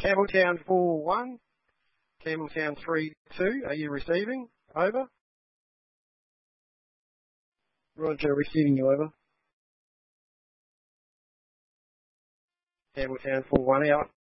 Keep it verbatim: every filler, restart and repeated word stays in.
Campbelltown four one, Campbelltown three two, are you receiving? Over. Roger, receiving you over. Campbelltown four one out.